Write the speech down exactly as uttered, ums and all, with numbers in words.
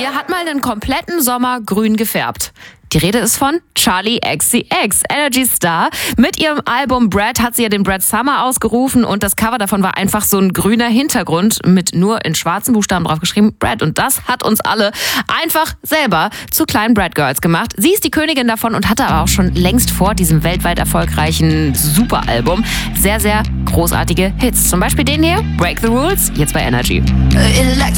Wer hat mal einen kompletten Sommer grün gefärbt? Die Rede ist von Charli X C X, Energy Star. Mit ihrem Album Brad hat sie ja den Brad Summer ausgerufen und das Cover davon war einfach so ein grüner Hintergrund mit nur in schwarzen Buchstaben drauf geschrieben Brad. Und das hat uns alle einfach selber zu kleinen Brad Girls gemacht. Sie ist die Königin davon und hatte aber auch schon längst vor diesem weltweit erfolgreichen Superalbum sehr, sehr großartige Hits. Zum Beispiel den hier, Break the Rules, jetzt bei Energy. It likes